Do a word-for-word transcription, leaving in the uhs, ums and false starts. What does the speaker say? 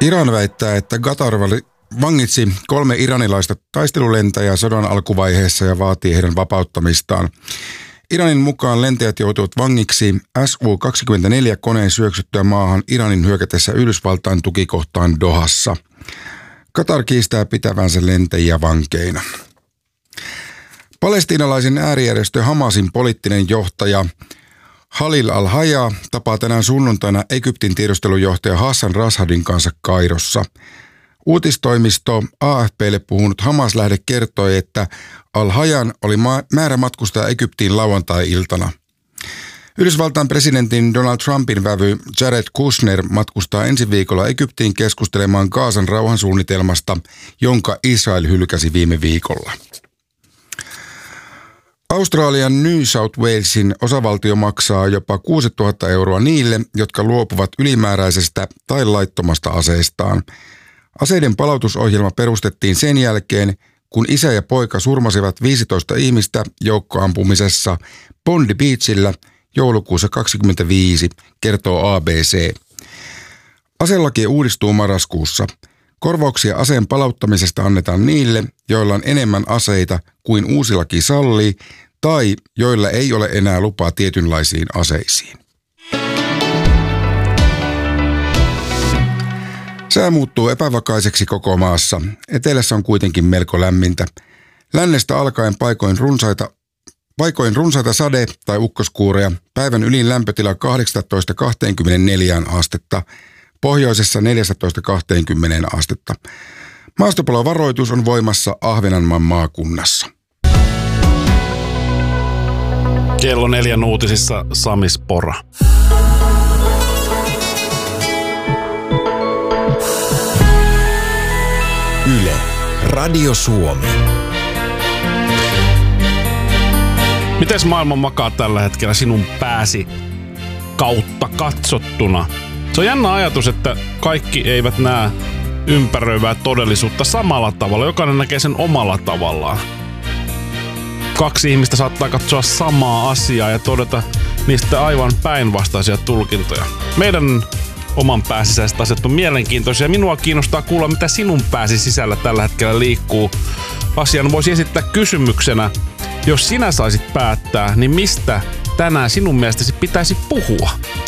Iran väittää, että Qatar vangitsi kolme iranilaista taistelulentäjää sodan alkuvaiheessa ja vaatii heidän vapauttamistaan. Iranin mukaan lentäjät joutuvat vangiksi S U kaksikymmentäneljä koneen syöksyttyä maahan Iranin hyökätessä Yhdysvaltain tukikohtaan Dohassa. Qatar kiistää pitävänsä lentäjiä vankeina. Palestiinalaisen äärijärjestö Hamasin poliittinen johtaja Khalil al-Hayya tapaa tänään sunnuntaina Egyptin tiedustelujohtaja Hassan Rashadin kanssa Kairossa. Uutistoimisto A F P:lle puhunut Hamas-lähde kertoi, että al-Hayyan oli ma- määrä matkustaa Egyptiin lauantai-iltana. Yhdysvaltain presidentin Donald Trumpin vävy Jared Kushner matkustaa ensi viikolla Egyptiin keskustelemaan Gazan rauhansuunnitelmasta, jonka Israel hylkäsi viime viikolla. Australian New South Walesin osavaltio maksaa jopa kuusituhatta euroa niille, jotka luopuvat ylimääräisestä tai laittomasta aseestaan. Aseiden palautusohjelma perustettiin sen jälkeen, kun isä ja poika surmasivat viisitoista ihmistä joukkoampumisessa Bondi Beachillä joulukuussa kaksikymmentäviisi, kertoo A B C. Aselaki uudistuu marraskuussa. Korvauksia aseen palauttamisesta annetaan niille, joilla on enemmän aseita kuin uusi laki sallii tai joilla ei ole enää lupaa tietynlaisiin aseisiin. Sää muuttuu epävakaiseksi koko maassa. Etelässä on kuitenkin melko lämmintä. Lännestä alkaen paikoin runsaita, paikoin runsaita sade- tai ukkoskuureja. Päivän ylin lämpötila kahdeksantoista kaksikymmentäneljä astetta. Pohjoisessa neljätoista kaksikymmentä astetta. Maastopalovaroitus on voimassa Ahvenanmaan maakunnassa. Kello neljän uutisissa Sami Spora. Yle, Radio Suomi. Mites maailma makaa tällä hetkellä sinun pääsi kautta katsottuna? Se on jännä ajatus, että kaikki eivät näe ympäröivää todellisuutta samalla tavalla. Jokainen näkee sen omalla tavallaan. Kaksi ihmistä saattaa katsoa samaa asiaa ja todeta niistä aivan päinvastaisia tulkintoja. Meidän oman pääsisäiset asiat on mielenkiintoisia. Minua kiinnostaa kuulla, mitä sinun pääsi sisällä tällä hetkellä liikkuu. Asian voisi esittää kysymyksenä, jos sinä saisit päättää, niin mistä tänään sinun mielestäsi pitäisi puhua?